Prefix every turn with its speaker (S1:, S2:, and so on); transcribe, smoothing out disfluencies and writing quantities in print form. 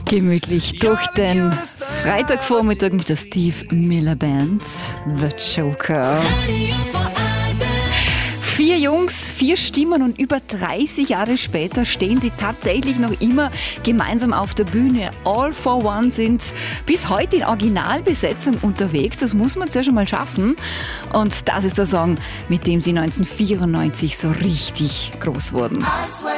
S1: Gemütlich durch den Freitagvormittag mit der Steve Miller Band, The Joker. 4 Jungs, 4 Stimmen und über 30 Jahre später stehen sie tatsächlich noch immer gemeinsam auf der Bühne. All for One sind bis heute in Originalbesetzung unterwegs. Das muss man zuerst schon mal schaffen. Und das ist der Song, mit dem sie 1994 so richtig groß wurden.